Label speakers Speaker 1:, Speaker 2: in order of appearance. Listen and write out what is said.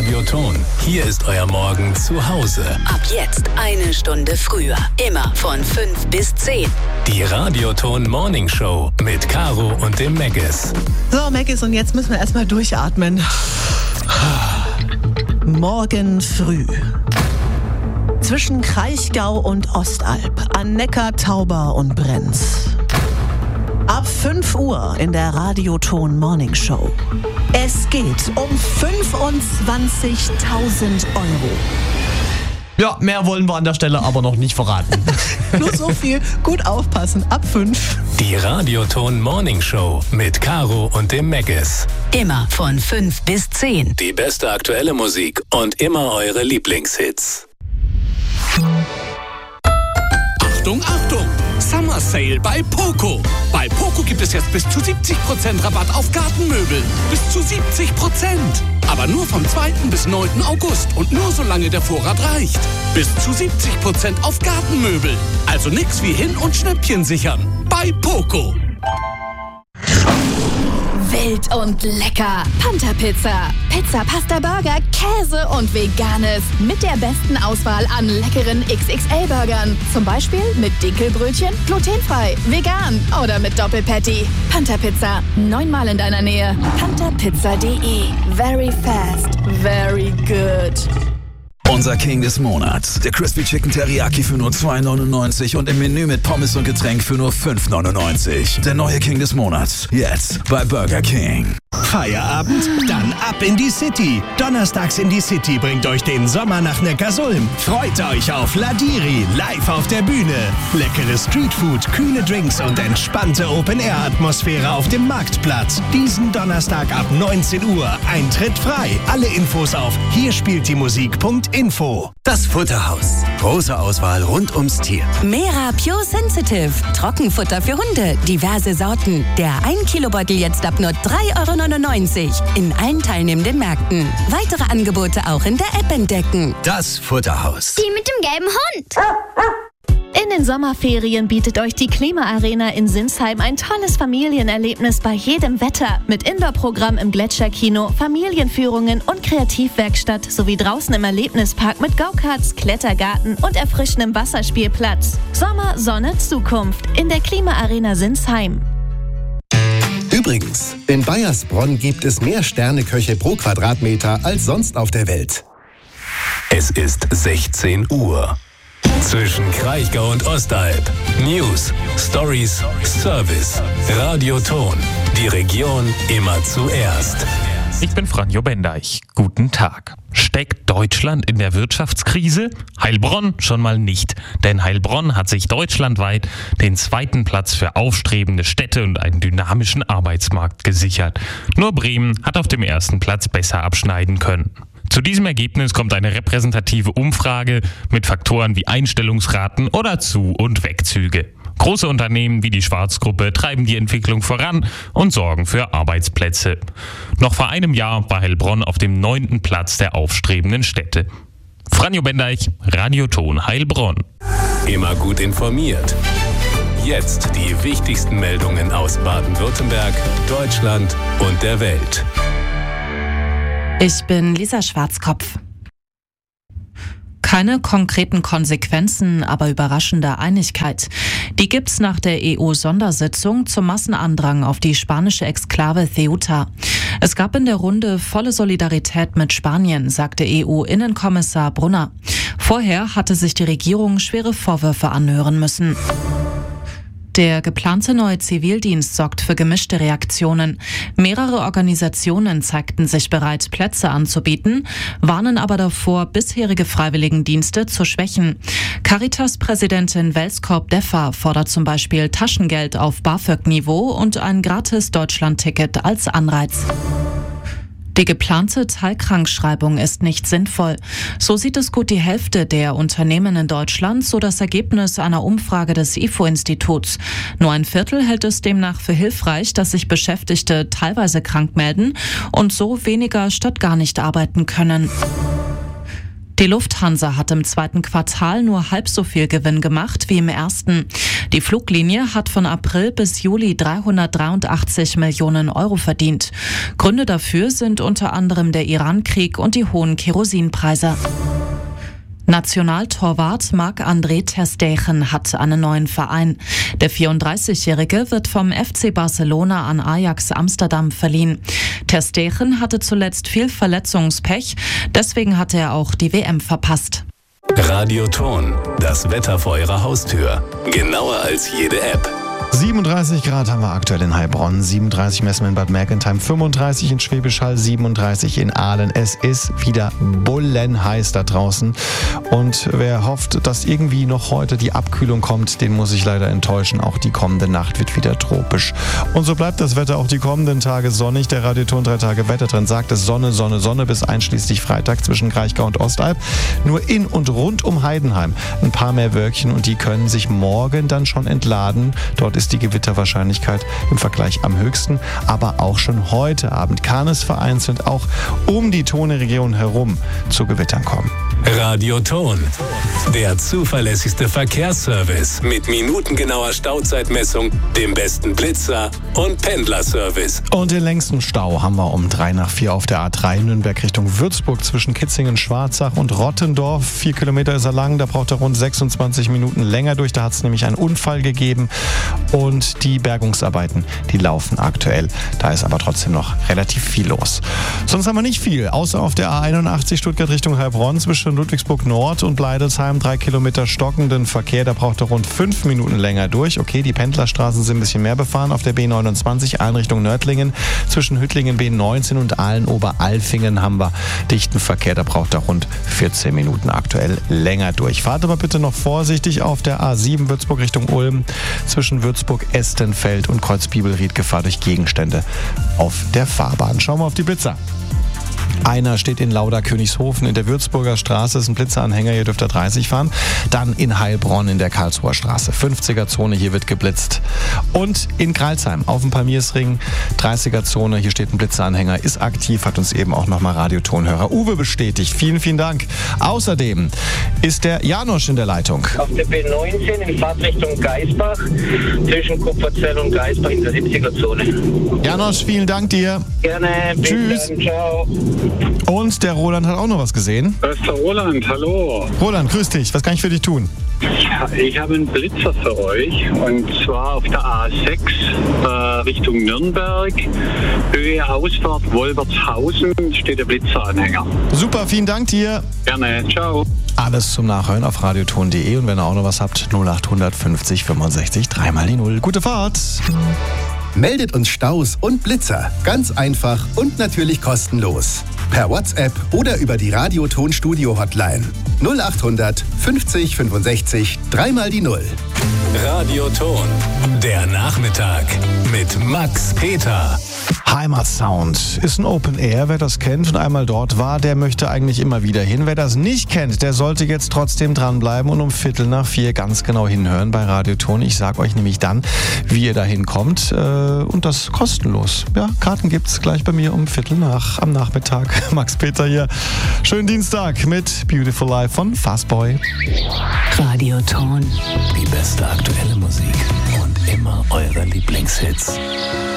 Speaker 1: Radioton. Hier ist euer Morgen zu Hause.
Speaker 2: Ab jetzt 1 Stunde früher. Immer von 5 bis 10.
Speaker 1: Die Radioton Morning Show mit Caro und dem Meggis.
Speaker 3: So, Meggis, und jetzt müssen wir erstmal durchatmen. Morgen früh. Zwischen Kraichgau und Ostalb, an Neckar, Tauber und Brenz. Ab 5 Uhr in der Radioton Morning Show. Es geht um 25.000 Euro.
Speaker 4: Ja, mehr wollen wir an der Stelle aber noch nicht verraten.
Speaker 3: Nur so viel, gut aufpassen, ab 5.
Speaker 1: Die Radioton Morning Show mit Caro und dem Meggis.
Speaker 2: Immer von 5 bis 10.
Speaker 1: Die beste aktuelle Musik und immer eure Lieblingshits.
Speaker 5: Achtung, Achtung! Summer Sale bei Poco. Bei Poco gibt es jetzt bis zu 70% Rabatt auf Gartenmöbel. Bis zu 70%. Aber nur vom 2. bis 9. August und nur solange der Vorrat reicht. Bis zu 70% auf Gartenmöbel. Also nix wie hin und Schnäppchen sichern. Bei Poco.
Speaker 6: Wild und lecker. Panta Pizza. Pizza, Pasta, Burger, Käse und Veganes. Mit der besten Auswahl an leckeren XXL-Burgern. Zum Beispiel mit Dinkelbrötchen, glutenfrei, vegan oder mit Doppelpatty. Panta Pizza. 9-mal in deiner Nähe. pantapizza.de. Very fast. Very good.
Speaker 7: Unser King des Monats. Der Crispy Chicken Teriyaki für nur $2,99 und im Menü mit Pommes und Getränk für nur $5,99. Der neue King des Monats. Jetzt bei Burger King.
Speaker 8: Feierabend? Dann ab in die City. Donnerstags in die City bringt euch den Sommer nach Neckarsulm. Freut euch auf Ladiri, live auf der Bühne. Leckere Streetfood, kühle Drinks und entspannte Open-Air-Atmosphäre auf dem Marktplatz. Diesen Donnerstag ab 19 Uhr. Eintritt frei. Alle Infos auf hierspieltdiemusik.info.
Speaker 9: Das Futterhaus. Große Auswahl rund ums Tier.
Speaker 2: Mera Pure Sensitive. Trockenfutter für Hunde. Diverse Sorten. Der 1-Kilo-Beutel jetzt ab nur €3,99 in allen teilnehmenden Märkten. Weitere Angebote auch in der App entdecken.
Speaker 9: Das Futterhaus.
Speaker 10: Die mit dem gelben Hund.
Speaker 11: In den Sommerferien bietet euch die Klimaarena in Sinsheim ein tolles Familienerlebnis bei jedem Wetter. Mit Indoor-Programm im Gletscherkino, Familienführungen und Kreativwerkstatt sowie draußen im Erlebnispark mit Go-Karts, Klettergarten und erfrischendem Wasserspielplatz. Sommer, Sonne, Zukunft in der Klimaarena Sinsheim.
Speaker 12: Übrigens, in Bayersbronn gibt es mehr Sterneköche pro Quadratmeter als sonst auf der Welt.
Speaker 1: Es ist 16 Uhr. Zwischen Kraichgau und Ostalb. News, Stories, Service. Radioton. Die Region immer zuerst.
Speaker 13: Ich bin Franjo Bendeich. Guten Tag. Steckt Deutschland in der Wirtschaftskrise? Heilbronn schon mal nicht. Denn Heilbronn hat sich deutschlandweit den 2. Platz für aufstrebende Städte und einen dynamischen Arbeitsmarkt gesichert. Nur Bremen hat auf dem 1. Platz besser abschneiden können. Zu diesem Ergebnis kommt eine repräsentative Umfrage mit Faktoren wie Einstellungsraten oder Zu- und Wegzüge. Große Unternehmen wie die Schwarz-Gruppe treiben die Entwicklung voran und sorgen für Arbeitsplätze. Noch vor einem Jahr war Heilbronn auf dem 9. Platz der aufstrebenden Städte. Franjo Bendeich, Radioton Heilbronn.
Speaker 1: Immer gut informiert. Jetzt die wichtigsten Meldungen aus Baden-Württemberg, Deutschland und der Welt.
Speaker 14: Ich bin Lisa Schwarzkopf. Keine konkreten Konsequenzen, aber überraschende Einigkeit. Die gibt's nach der EU-Sondersitzung zum Massenandrang auf die spanische Exklave Ceuta. Es gab in der Runde volle Solidarität mit Spanien, sagte EU-Innenkommissar Brunner. Vorher hatte sich die Regierung schwere Vorwürfe anhören müssen. Der geplante neue Zivildienst sorgt für gemischte Reaktionen. Mehrere Organisationen zeigten sich bereit, Plätze anzubieten, warnen aber davor, bisherige Freiwilligendienste zu schwächen. Caritas-Präsidentin Welskorp-Deffer fordert zum Beispiel Taschengeld auf BAföG-Niveau und ein gratis Deutschland-Ticket als Anreiz. Die geplante Teilkrankschreibung ist nicht sinnvoll. So sieht es gut die Hälfte der Unternehmen in Deutschland, so das Ergebnis einer Umfrage des IFO-Instituts. Nur ein Viertel hält es demnach für hilfreich, dass sich Beschäftigte teilweise krank melden und so weniger statt gar nicht arbeiten können. Die Lufthansa hat im zweiten Quartal nur halb so viel Gewinn gemacht wie im ersten. Die Fluglinie hat von April bis Juli 383 Millionen Euro verdient. Gründe dafür sind unter anderem der Iran-Krieg und die hohen Kerosinpreise. Nationaltorwart Marc-André ter Stegen hat einen neuen Verein. Der 34-Jährige wird vom FC Barcelona an Ajax Amsterdam verliehen. Ter Stegen hatte zuletzt viel Verletzungspech, deswegen hatte er auch die WM verpasst.
Speaker 1: Radioton, das Wetter vor Ihrer Haustür. Genauer als jede App.
Speaker 10: 37 Grad haben wir aktuell in Heilbronn, 37 messen wir in Bad Mergentheim, 35 in Schwäbisch Hall, 37 in Aalen. Es ist wieder bullenheiß da draußen und wer hofft, dass irgendwie noch heute die Abkühlung kommt, den muss ich leider enttäuschen. Auch die kommende Nacht wird wieder tropisch. Und so bleibt das Wetter auch die kommenden Tage sonnig. Der Radioton 3 Tage Wetter drin sagt es Sonne, Sonne, Sonne bis einschließlich Freitag zwischen Kraichgau und Ostalb. Nur in und rund um Heidenheim ein paar mehr Wölkchen und die können sich morgen dann schon entladen. Dort ist die Gewitterwahrscheinlichkeit im Vergleich am höchsten. Aber auch schon heute Abend kann es vereinzelt auch um die Tone-Region herum zu Gewittern kommen.
Speaker 1: Radioton, der zuverlässigste Verkehrsservice mit minutengenauer Stauzeitmessung, dem besten Blitzer und Pendlerservice.
Speaker 10: Und den längsten Stau haben wir um 3 nach 4 auf der A3 Nürnberg Richtung Würzburg zwischen Kitzingen, Schwarzach und Rottendorf. 4 Kilometer ist er lang, da braucht er rund 26 Minuten länger durch. Da hat es nämlich einen Unfall gegeben und die Bergungsarbeiten, die laufen aktuell. Da ist aber trotzdem noch relativ viel los. Sonst haben wir nicht viel, außer auf der A81 Stuttgart Richtung Heilbronn zwischen Ludwigsburg Nord und Bleidelsheim 3 Kilometer stockenden Verkehr. Da braucht er rund 5 Minuten länger durch. Okay, die Pendlerstraßen sind ein bisschen mehr befahren. Auf der B29 Aalen Richtung Nördlingen zwischen Hüttlingen B19 und Aalen-Oberalfingen haben wir dichten Verkehr. Da braucht er rund 14 Minuten aktuell länger durch. Fahrt aber bitte noch vorsichtig auf der A7 Würzburg Richtung Ulm zwischen Würzburg-Estenfeld und Kreuzbibelried Gefahr durch Gegenstände auf der Fahrbahn. Schauen wir auf die Blitzer. Einer steht in Lauda-Königshofen in der Würzburger Straße, ist ein Blitzeranhänger, hier dürft ihr 30 fahren. Dann in Heilbronn in der Karlsruher Straße, 50er-Zone, hier wird geblitzt. Und in Crailsheim auf dem Palmiersring, 30er-Zone, hier steht ein Blitzeranhänger, ist aktiv, hat uns eben auch nochmal Radiotonhörer Uwe bestätigt. Vielen, vielen Dank. Außerdem ist der Janosch in der Leitung.
Speaker 15: Auf der B19 in Fahrtrichtung Geisbach, zwischen Kupferzell und Geisbach in der 70er-Zone.
Speaker 10: Janosch, vielen Dank dir.
Speaker 15: Gerne.
Speaker 10: Tschüss.
Speaker 15: Dann, ciao.
Speaker 10: Und der Roland hat auch noch was gesehen.
Speaker 16: Das ist der Roland, hallo.
Speaker 10: Roland, grüß dich. Was kann ich für dich tun?
Speaker 16: Ja, ich habe einen Blitzer für euch und zwar auf der A6 Richtung Nürnberg. Höhe Ausfahrt Wolbertshausen steht der Blitzeranhänger.
Speaker 10: Super, vielen Dank dir.
Speaker 16: Gerne, ciao.
Speaker 10: Alles zum Nachhören auf radioton.de und wenn ihr auch noch was habt, 0850 65 3 mal die 0. Gute Fahrt.
Speaker 12: Meldet uns Staus und Blitzer. Ganz einfach und natürlich kostenlos. Per WhatsApp oder über die Radioton-Studio-Hotline. 0800 50 65 3 mal die 0.
Speaker 1: Radioton, der Nachmittag mit Max Peter.
Speaker 10: Heimatsound ist ein Open Air. Wer das kennt und einmal dort war, der möchte eigentlich immer wieder hin. Wer das nicht kennt, der sollte jetzt trotzdem dranbleiben und um 3:45 ganz genau hinhören bei Radioton. Ich sage euch nämlich dann, wie ihr da hinkommt und das kostenlos. Ja, Karten gibt's gleich bei mir um 3:45 am Nachmittag. Max Peter hier. Schönen Dienstag mit Beautiful Life von Fastboy.
Speaker 2: Radioton.
Speaker 1: Die beste aktuelle Musik und immer eure Lieblingshits.